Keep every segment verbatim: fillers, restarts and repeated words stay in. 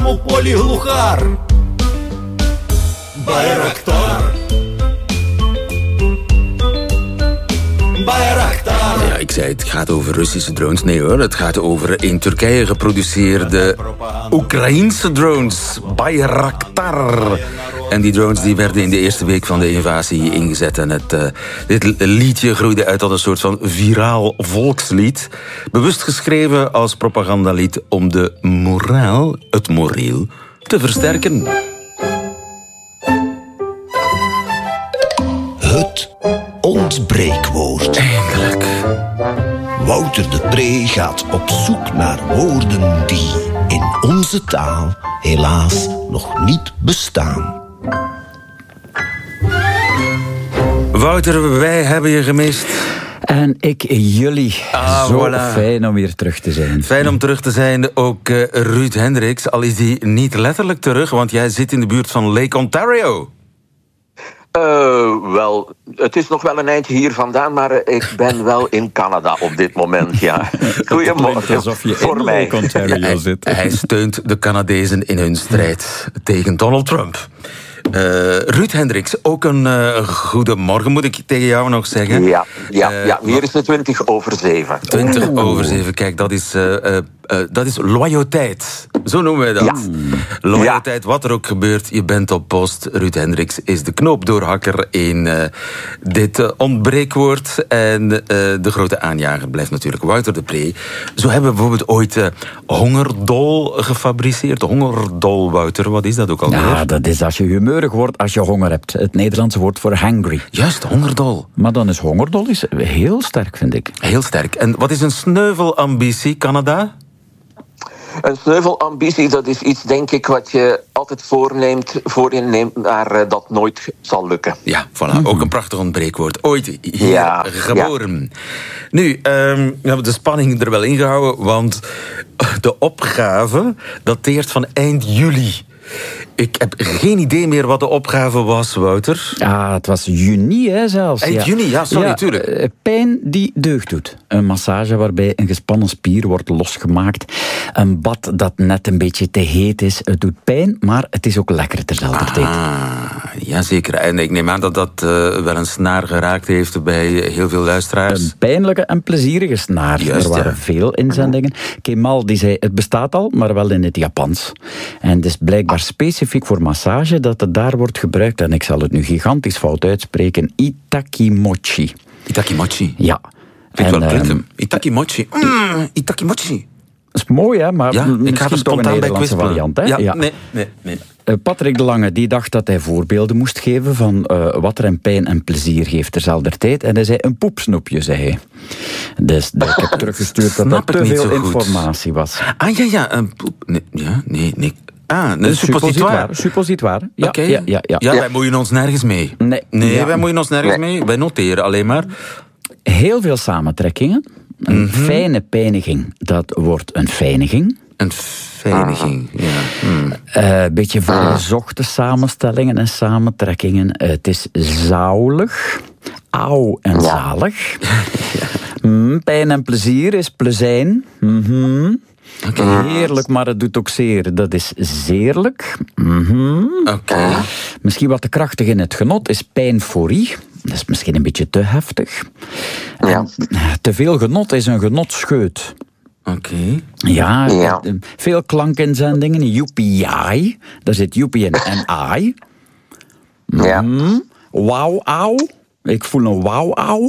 чорному полі глухар. Байрактар. Байрактар. Ja, ik zei het gaat over Russische drones. Nee hoor, het gaat over in Turkije geproduceerde Oekraïense drones. Bayraktar. En die drones die werden in de eerste week van de invasie ingezet. En het, uh, dit liedje groeide uit tot een soort van viraal volkslied. Bewust geschreven als propagandalied om de moraal, het moreel, te versterken. Het ontbreekwoord. Eindelijk. Wouter de Pre gaat op zoek naar woorden die in onze taal helaas nog niet bestaan. Wouter, wij hebben je gemist. En ik jullie. Ah, Zo voilà. fijn om weer terug te zijn. Fijn om terug te zijn. Ook uh, Ruud Hendricks, al is die niet letterlijk terug, want jij zit in de buurt van Lake Ontario. Uh, wel, het is nog wel een eindje hier vandaan, maar uh, ik ben wel in Canada op dit moment, ja. Goedemorgen. Alsof je voor in mij. Lake Ontario hij, zit. hij steunt de Canadezen in hun strijd tegen Donald Trump. Uh, Ruud Hendricks, ook een uh, goede morgen, moet ik tegen jou nog zeggen. Ja, ja, Uh, ja, hier is het twintig over zeven. twintig over zeven, kijk, dat is, uh, uh, uh, dat is loyaliteit. Zo noemen wij dat. Ja. Loyaliteit, wat er ook gebeurt, je bent op post. Ruud Hendricks is de knoopdoorhakker in uh, dit uh, ontbreekwoord. En uh, de grote aanjager blijft natuurlijk Wouter de Pre. Zo hebben we bijvoorbeeld ooit uh, hongerdol gefabriceerd. Hongerdol, Wouter, wat is dat ook alweer? Ja, dat is als je humeurig wordt als je honger hebt. Het Nederlandse woord voor hangry. Juist, hongerdol. Maar dan is hongerdol is heel sterk, vind ik. Heel sterk. En wat is een sneuvelambitie, Canada? Een sneuvelambitie, dat is iets, denk ik, wat je altijd voorneemt, voor je neemt, maar uh, dat nooit zal lukken. Ja, voilà. Ook een prachtig ontbreekwoord. Ooit hier Ja, geboren. Ja. Nu, um, we hebben de spanning er wel ingehouden, want de opgave dateert van eind juli. Ik heb geen idee meer wat de opgave was, Wouter. Ah, het was juni, hè, zelfs. Eind ja. juni, ja, sorry, ja, tuurlijk. uh, Pijn die deugd doet. Een massage waarbij een gespannen spier wordt losgemaakt. Een bad dat net een beetje te heet is. Het doet pijn, maar het is ook lekker terzelfde tijd. Ah, jazeker. En ik neem aan dat dat uh, wel een snaar geraakt heeft bij heel veel luisteraars. Een pijnlijke en plezierige snaar. Juist, er waren ja. veel inzendingen. Kemal die zei, het bestaat al, maar wel in het Japans. En het is blijkbaar specifiek voor massage dat het daar wordt gebruikt. En ik zal het nu gigantisch fout uitspreken. Itakimochi. Itakimochi. Ja. Vind ik En, wel ehm, klinken. Itakimochi. Mm, Itakimochi. Dat is mooi, hè? Maar Ja, ik misschien ga er toch een spontaan bij Nederlandse kwispelen. variant, hè? Ja, Ja. nee, nee, nee. Uh, Patrick de Lange die dacht dat hij voorbeelden moest geven van uh, wat er hem pijn en plezier geeft terzelfde tijd. En hij zei een poepsnoepje, zei hij. Dus ik heb teruggestuurd dat Snap dat ik te niet veel zo goed. informatie was. Ah, ja, ja. Een poep. Nee, ja, nee, nee. Ah, een Een suppositoire. Suppositoire. Ja, Oké. ja, ja, ja. Ja, wij moeien ons nergens mee. Nee. Nee, Ja. wij moeien ons nergens mee. Wij noteren alleen maar. Heel veel samentrekkingen. Een Mhm. fijne pijniging, dat wordt een fijniging. Een fijniging. Ja. Hmm. Een uh, beetje verzochte samenstellingen en samentrekkingen. Uh, het is zauwlig, auw en zalig. Mm, pijn en plezier is plezijn. Mhm. Oké. Heerlijk, maar het doet ook zeer. Dat is zeerlijk. Mhm. Oké. Misschien wat te krachtig in het genot is pijnforie. Dat is misschien een beetje te heftig. Ja. En te veel genot is een genotscheut. Oké. Ja, Ja. eh, veel klankinzendingen. Joepie-ai. Daar zit joepie en ai. Ja. Mhm. Wauw-auw. Ik voel een wauw-auw.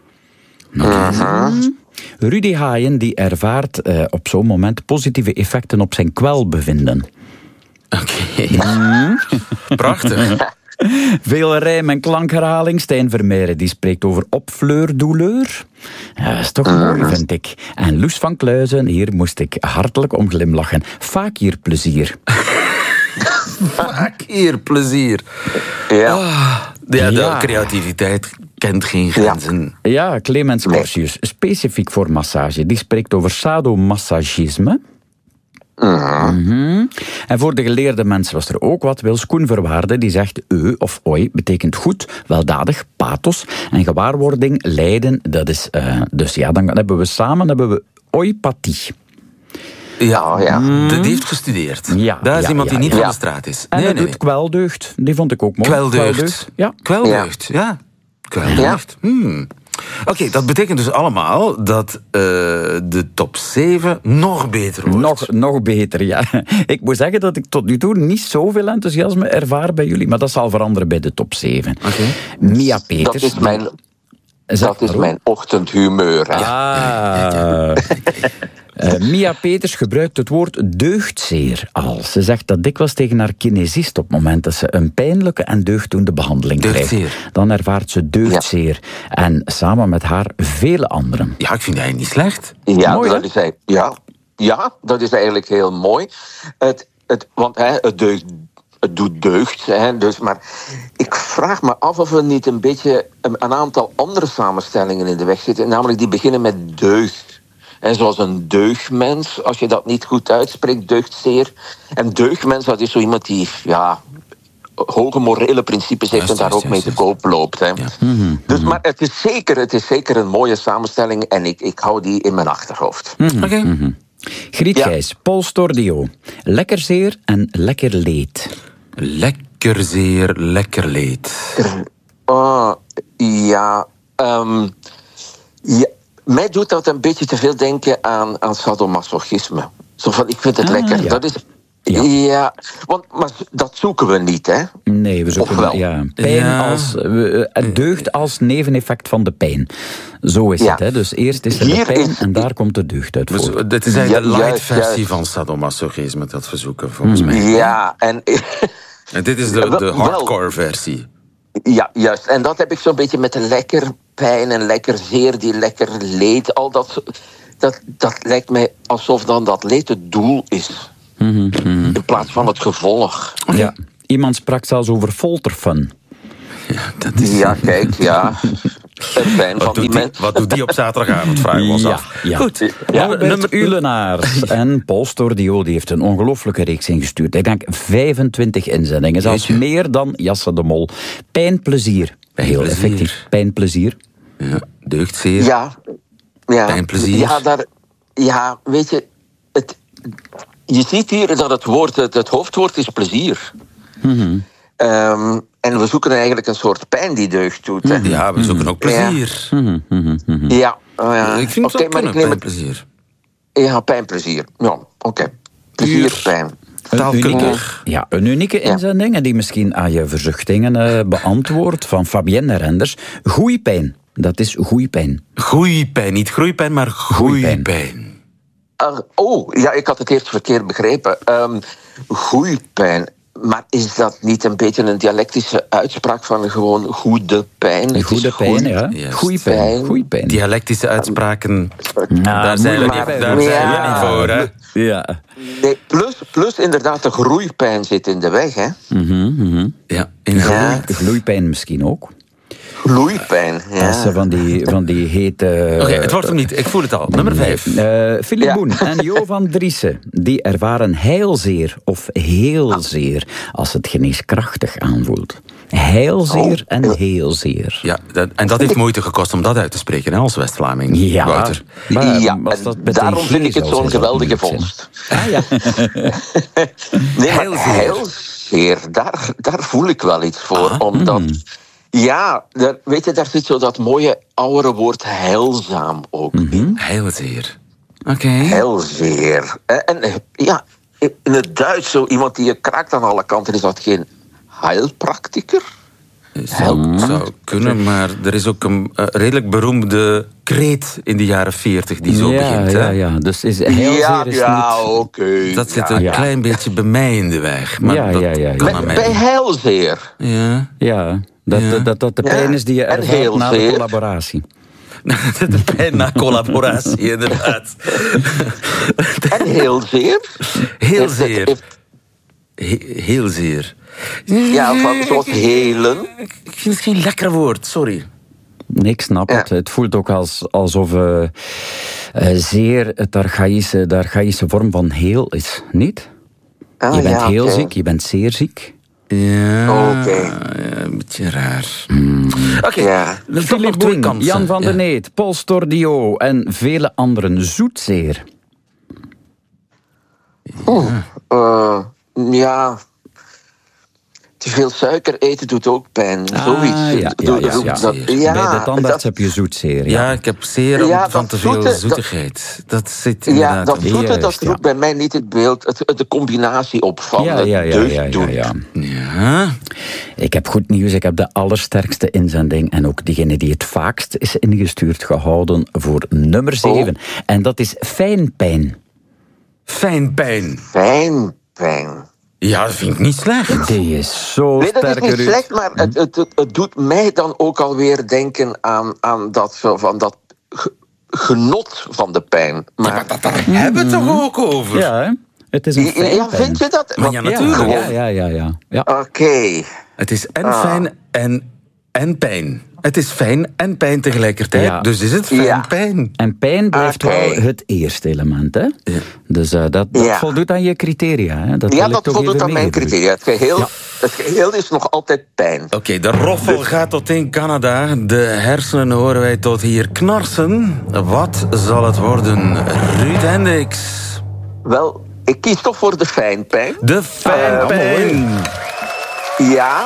Mhm. Rudy Haaien die ervaart uh, op zo'n moment positieve effecten op zijn kwelbevinden. Oké. Prachtig. Veel rijm- en klankherhaling. Stijn Vermeijeren die spreekt over opfleur-douleur. Ja, dat is toch mooi, vind ik. En Loes van Kluizen, hier moest ik hartelijk om glimlachen. Vaak hier plezier. Vaak hier plezier. Ja. Ah, ja, de Ja. creativiteit kent geen grenzen. Ja, Clemens Corsius, specifiek voor massage. Die spreekt over sadomassagisme. Mhm. En voor de geleerde mensen was er ook wat. Wils Koen Verwaarde, die zegt eu of oi betekent goed, weldadig, pathos. En gewaarwording, lijden, dat is... Uh, dus ja, dan hebben we samen hebben we oipathie. Ja, Oh, ja. die heeft gestudeerd. Ja, Dat is ja, iemand ja, die niet ja. van de straat is. En Nee, hij nee, doet kweldeugd. Die vond ik ook mooi. Kweldeugd. Ja. Kweldeugd, ja. Kweldeugd. Hmm. Oké, dat betekent dus allemaal dat uh, de top zeven nog beter wordt. Nog, nog beter, ja. Ik moet zeggen dat ik tot nu toe niet zoveel enthousiasme ervaar bij jullie, maar dat zal veranderen bij de top zeven. Oké. Mia Peters. Dat is mijn, Zeg dat is maar, mijn ochtendhumeur. Hè. Ah. Uh, Mia Peters gebruikt het woord deugdzeer al. Ze zegt dat dikwijls tegen haar kinesist op het moment dat ze een pijnlijke en deugddoende behandeling Deugdzeer. krijgt. Dan ervaart ze deugdzeer. Ja. En samen met haar vele anderen. Ja, ik vind dat niet slecht. Ja, Mooi, dat hè? is, hij- ja, ja, dat is eigenlijk heel mooi. Het, het, want hè, het, deugd, het doet deugd. Hè, dus, maar ik vraag me af of we niet een beetje een, een aantal andere samenstellingen in de weg zitten. Namelijk die beginnen met deugd. En zoals een deugdmens, als je dat niet goed uitspreekt, deugdzeer. En deugdmens, dat is zo iemand die ja, hoge morele principes heeft Juist, en daar ook juist, mee juist, te koop loopt. Hè. Ja. Dus, maar het is, zeker, het is zeker een mooie samenstelling en ik, ik hou die in mijn achterhoofd. Oké. Griet Ja. Gijs, Paul Stordio. Lekker zeer en lekker leed. Lekker zeer, lekker leed. Oh, ja, um, ja. Mij doet dat een beetje te veel denken aan, aan sadomasochisme. Zo van, ik vind het Ah, lekker. ja. Dat is... Ja. Ja, want maar dat zoeken we niet, hè? Nee, we zoeken Of wel? ja, pijn Ja. als uh, het deugd als neveneffect van de pijn. Zo is Ja. het, hè? Dus eerst is er Hier de pijn is- en daar komt de deugd uit Dus, voort. dit is eigenlijk Ja, de light juist, versie juist. van sadomasochisme, dat verzoeken, volgens mij. Ja, en... En dit is de, Wel- de wel. hardcore versie. Ja, juist. En dat heb ik zo'n beetje met de lekker pijn en lekker zeer, die lekker leed. Al dat, dat, dat lijkt mij alsof dan dat leed het doel is. In plaats van het gevolg. Ja. Iemand sprak zelfs over folterfun. Dat is... Ja, kijk, ja. Er zijn van Wat die doet, die, mensen... wat doet die op zaterdagavond, vragen we ons Ja, af. ja. Goed. Ja, Nummer- Albert Ulenaars en Paul Stordio die heeft een ongelooflijke reeks ingestuurd. Ik denk vijfentwintig inzendingen, zelfs Jeetje. meer dan Jasse de Mol. Pijnplezier. Heel Pijnplezier. effectief. Pijnplezier. Ja, deugdzeer. Ja, ja. Pijnplezier. Ja, daar, ja, weet je, het, je ziet hier dat het woord, het, het hoofdwoord is plezier. Ehm, en we zoeken eigenlijk een soort pijn die deugd doet. Hè. Ja, we zoeken ook plezier. Ja, oh ja. Ik vind het Oké, wel maar kunnen, ik neem het. pijnplezier. Ja, pijnplezier. Ja, oké. Plezier, pijn. Een unieke, Taalkundig. ja, een unieke inzending en die misschien aan je verzuchtingen eh, beantwoordt van Fabienne Renders. Goeipijn. Dat is goeipijn. Groeipijn, niet groeipijn, maar Groeipijn. groeipijn. Uh, oh, ja, ik had het eerst verkeerd begrepen. Um, Goeipijn. Maar is dat niet een beetje een dialectische uitspraak van gewoon goede pijn? Een Het goede is pijn, goed- ja. Juist. Goeipijn. Pijn. Goeipijn. Dialectische uitspraken, Nou, daar zijn we moeilijk, niet, hè. daar zijn we Ja. niet voor, hè? Ja. Nee, plus, plus inderdaad, de groeipijn zit in de weg, hè? Ja, in Ja. De gloeipijn misschien ook. Gloeipijn, ja. Als ze van die, van die hete... Oké, het wordt hem niet. Ik voel het al. Nummer vijf. Uh, Philip Ja. Boen en Jo van Driessen, die ervaren heilzeer of heelzeer als het geneeskrachtig aanvoelt. Heilzeer Oh. en heelzeer. Ja, dat, en dat heeft moeite gekost om dat uit te spreken, hè, als West-Vlaming. Ja, Wouter. maar ja, als en dat met daarom een G vind ik het zou zo'n zijn, zou geweldige moeilijk zijn. vondst. Ah, ja. Nee, maar Heilzeer. heilzeer, daar, daar voel ik wel iets voor. Ah, Omdat, ja, daar, weet je, daar zit zo dat mooie oudere woord heilzaam ook in. Heilzeer. Oké. Heilzeer. En, en eh, ja, in het Duits, zo iemand die je kraakt aan alle kanten, is dat geen heilpraktiker? Zou, zou kunnen, maar er is ook een uh, redelijk beroemde kreet in de jaren veertig die zo ja, begint. ja, Hè? ja. Dus is heilzeer Ja, is ja, niet... oké. Dat zit ja. een ja. klein beetje bij mij in de weg. Maar Ja, dat ja, ja, ja. kan Bij, aan mij bij niet. heilzeer. Ja. Ja, dat, Ja. dat, dat, dat de Ja. pijn is die je En ervaart na de heelzeer. collaboratie. De pijn na collaboratie, inderdaad. En heelzeer. Heel Heeft- zeer. heeft- He- heel zeer. Ja, van zoals helen. Ik vind het geen lekker woord, sorry. Nee, ik snap Ja. het. Het voelt ook als, alsof uh, uh, zeer het archaïsche, de archaïsche vorm van heel is, niet? Ah, Je bent ja, heel oké. ziek, je bent zeer ziek. Ja, Oké. ja, een beetje raar. Oké, Ja. er zijn Philip nog twee Boen, kansen. Jan van Ja. den Neet, Paul Stordio en vele anderen. Zoetzeer. Oeh, uh, ja... Te veel suiker eten doet ook pijn. Ah, Zoiets. ja, ja, Doe- ja, doe- ja. dat- Bij ja, de tandarts dat- heb je zoetzeer. Ja, Ja. ik heb zeer Ja, van dat te veel zoete, dat- zoetigheid. Dat zit Ja, inderdaad... dat zoete, dat Juist, ja. roept bij mij niet het beeld. Het, het- de combinatie op van Ja, het ja, ja, deugd ja, ja, doen. ja. Ja, Ik heb goed nieuws. Ik heb de allersterkste inzending en ook diegene die het vaakst is ingestuurd gehouden voor nummer zeven. En dat is fijnpijn. fijn pijn. Fijn pijn. Ja, dat vind ik niet slecht. Die is zo Nee, dat is sterk, niet Ruud. slecht, maar het, het, het, het doet mij dan ook alweer denken aan, aan dat, zo van dat ge- genot van de pijn. Maar, Maar daar hebben we het toch ook over? Ja, hè? Het is een ja, fijnpijn. vind je dat? Maar ja, Want- natuurlijk. Ja, ja, ja, ja. ja. Oké. Het is en Ah. fijn en, en pijn. Het is fijn en pijn tegelijkertijd. Ja. Dus is het fijn Ja. pijn. En pijn blijft Oké. wel het eerste element, hè? Ja. Dus uh, dat, dat Ja. voldoet aan je criteria, hè? Dat Ja, wil ik dat toch voldoet even aan mijn meegeven. criteria. Het geheel, Ja. het geheel is nog altijd pijn. Oké, de roffel gaat tot in Canada. De hersenen horen wij tot hier knarsen. Wat zal het worden? Ruud Hendricks. Wel, ik kies toch voor de fijnpijn. De fijnpijn. Ja,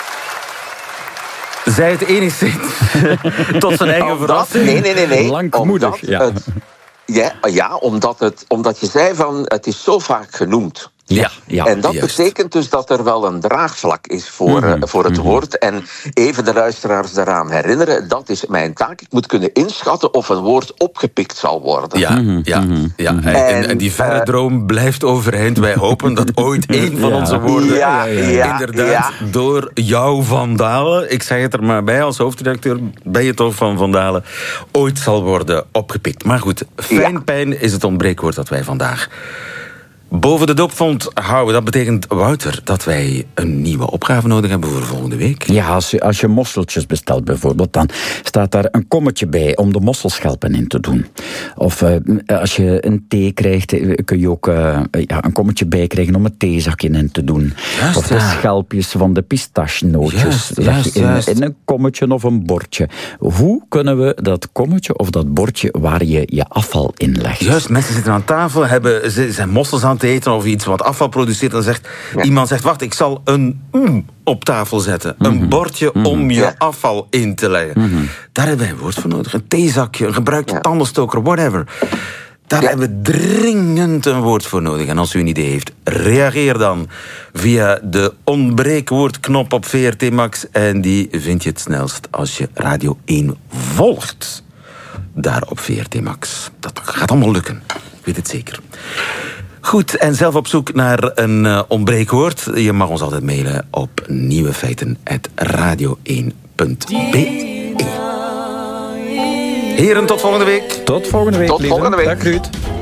Zij het enigszins tot zijn eigen omdat, verrassing. nee, nee, nee, nee. Langmoedig, Omdat ja. het- ja, ja omdat, het, omdat je zei van, het is zo vaak genoemd. Ja, Ja, en dat juist. betekent dus dat er wel een draagvlak is voor, Mhm, eh, voor het woord. En even de luisteraars daaraan herinneren, dat is mijn taak. Ik moet kunnen inschatten of een woord opgepikt zal worden. Ja, ja, ja. En, en, en die verre eh, droom blijft overeind. Wij hopen dat ooit een van Ja. onze woorden Ja, ja, ja. inderdaad Ja. door jou Van Dalen, ik zeg het er maar bij, als hoofdredacteur ben je toch van Van Dalen, ooit zal worden opgepikt. Maar goed, fijnpijn is het ontbreekwoord dat wij vandaag boven de doopvont houden. Dat betekent, Wouter, dat wij een nieuwe opgave nodig hebben voor volgende week. Ja, als je, als je mosseltjes bestelt bijvoorbeeld, dan staat daar een kommetje bij om de mosselschelpen in te doen. Of uh, als je een thee krijgt, kun je ook uh, ja, een kommetje bij krijgen om het theezakje in te doen. Juist, of de ja. schelpjes van de pistachenootjes. Juist, leg je juist, in, juist. in een kommetje of een bordje. Hoe kunnen we dat kommetje of dat bordje waar je je afval in legt? Juist, mensen zitten aan tafel, hebben, ze zijn mossels aan het eten of iets wat afval produceert. Dan zegt iemand, zegt, wacht, ik zal een mm op tafel zetten. Een bordje om je Ja. afval in te leggen. Daar hebben wij een woord voor nodig. Een theezakje, een gebruikte Ja. tandenstoker, whatever. Daar Ja. hebben we dringend een woord voor nodig. En als u een idee heeft, reageer dan via de ontbreekwoordknop op V R T Max. En die vind je het snelst als je Radio één volgt. Daar op V R T Max. Dat gaat allemaal lukken. Ik weet het zeker. Goed, en zelf op zoek naar een uh, ontbreekwoord. Je mag ons altijd mailen op nieuwefeiten apenstaartje radio één punt b e. Heren, tot volgende week. Tot volgende week, Tot lieve. volgende week. Dag, Ruud.